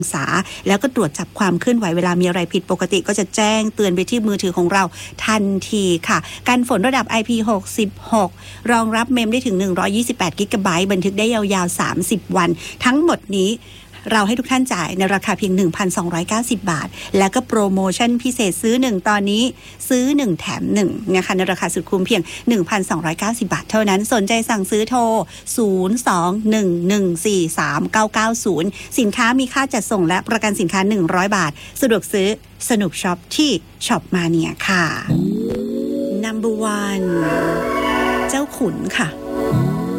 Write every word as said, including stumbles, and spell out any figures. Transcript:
ษาแล้วก็ตรวจจับความเคลื่อนไหวเวลามีอะไรผิดปกติก็จะแจ้งเตือนไปที่มือถือของเราทันทีค่ะกันฝนระดับ ไอ พี หกสิบหก รองรับเมมได้ถึงหนึ่งร้อยยี่สิบแปดกิกะไบต์บันทึกได้ยาวๆสามสิบวันทั้งหมดนี้เราให้ทุกท่านจ่ายในราคาเพียง หนึ่งพันสองร้อยเก้าสิบ บาทแล้วก็โปรโมชั่นพิเศษซื้อหนึ่งตอนนี้ซื้อหนึ่งแถมหนึ่งนะคะในราคาสุดคุ้มเพียง หนึ่งพันสองร้อยเก้าสิบ บาทเท่านั้นสนใจสั่งซื้อโทรศูนย์ สอง หนึ่ง หนึ่ง สี่ สาม เก้า เก้า ศูนย์สินค้ามีค่าจัดส่งและประกันสินค้าหนึ่งร้อยบาทสะดวกซื้อสนุกช็อปที่ช็อปมาเนียค่ะ นัมเบอร์ วัน เจ้าขุนค่ะ